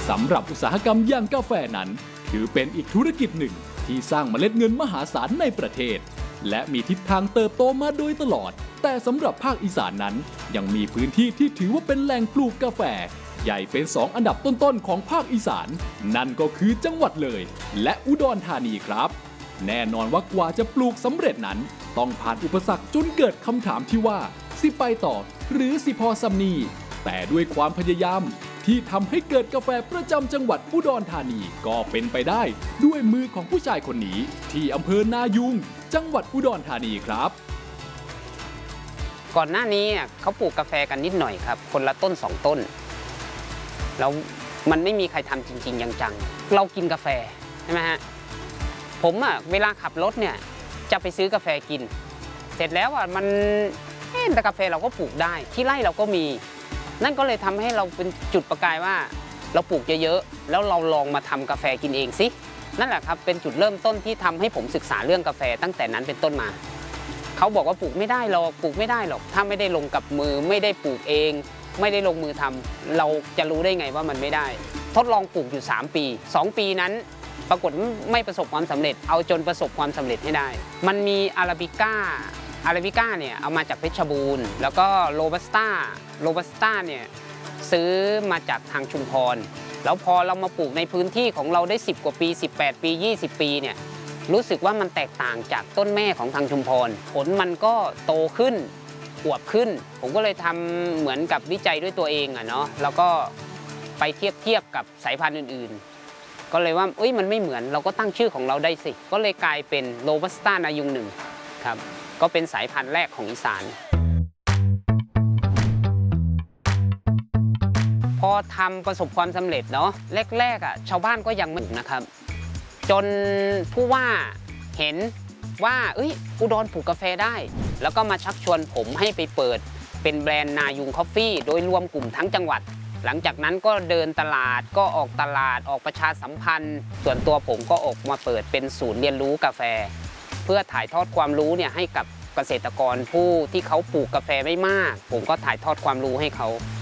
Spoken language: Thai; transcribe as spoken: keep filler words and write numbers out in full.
สำหรับอุตสาหกรรมอย่างกาแฟนั้นถือเป็นอีกธุรกิจหนึ่งที่สร้างเมล็ดเงินมหาศาลในประเทศและมีทิศทางเติบโตมาโดยตลอดแต่สำหรับภาคอีสานนั้นยังมีพื้นที่ที่ถือว่าเป็นแหล่งปลูกกาแฟใหญ่เป็นสองอันดับต้นๆของภาคอีสานนั่นก็คือจังหวัดเลยและอุดรธานีครับแน่นอนว่ากว่าจะปลูกสำเร็จนั้นต้องผ่านอุปสรรคจนเกิดคำถามที่ว่าสิไปต่อหรือสิพอซัมนีแต่ด้วยความพยายามที่ทำให้เกิดกาแฟประจำจังหวัดอุดรธานีก็เป็นไปได้ด้วยมือของผู้ชายคนนี้ที่อำเภอนายูงจังหวัดอุดรธานีครับก่อนหน้านี้เขาปลูกกาแฟกันนิดหน่อยครับคนละต้นสองต้นแล้วมันไม่มีใครทำจริงๆอย่างจังเรากินกาแฟใช่ไหมฮะผมอ่ะเวลาขับรถเนี่ยจะไปซื้อกาแฟกินเสร็จแล้วอ่ะมันแต่กาแฟเราก็ปลูกได้ที่ไร่เราก็มีนั่นก็เลยทำให้เราเป็นจุดประกายว่าเราปลูกเยอะๆแล้วเราลองมาทำกาแฟกินเองสินั่นแหละครับเป็นจุดเริ่มต้นที่ทำให้ผมศึกษาเรื่องกาแฟตั้งแต่นั้นเป็นต้นมาเขาบอกว่าปลูกไม่ได้หรอกปลูกไม่ได้หรอกถ้าไม่ได้ลงกับมือไม่ได้ปลูกเองไม่ได้ลงมือทำเราจะรู้ได้ไงว่ามันไม่ได้ทดลองปลูกอยู่สามปีสองปีนั้นปรากฏไม่ประสบความสำเร็จเอาจนประสบความสำเร็จให้ได้มันมีอาราบิก้าอาราบิก้าเนี่ยเอามาจากเพชรบูรณ์แล้วก็โรบัสต้าโรบัสต้าเนี่ยซื้อมาจากทางชุมพรแล้วพอเรามาปลูกในพื้นที่ของเราได้สิบกว่าปีสิบแปดปียี่สิบปีเนี่ยรู้สึกว่ามันแตกต่างจากต้นแม่ของทางชุมพรผลมันก็โตขึ้นอวบขึ้นผมก็เลยทำเหมือนกับวิจัยด้วยตัวเองอะเนาะแล้วก็ไปเทียบเทียบกับสายพันธุ์อื่นๆก็เลยว่าเอ้ยมันไม่เหมือนเราก็ตั้งชื่อของเราได้สิก็เลยกลายเป็นโรบัสต้านายุงหนึ่งครับก็เป็นสายพันธุ์แรกของอีสานพอทำประสบความสำเร็จเนาะแรกๆอ่ะชาวบ้านก็ยังไม่ถึงนะครับจนผู้ว่าเห็นว่าเอ้ยอุดรปลูกกาแฟได้แล้วก็มาชักชวนผมให้ไปเปิดเป็นแบรนด์นายุงคอฟฟี่โดยรวมกลุ่มทั้งจังหวัดหลังจากนั้นก็เดินตลาดก็ออกตลาดออกประชาสัมพันธ์ส่วนตัวผมก็ออกมาเปิดเป็นศูนย์เรียนรู้กาแฟเพื่อถ่ายทอดความรู้เนี่ยให้กับเกษตรกรผู้ที่เขาปลูกกาแฟไม่มากผมก็ถ่ายทอดความรู้ให้เขา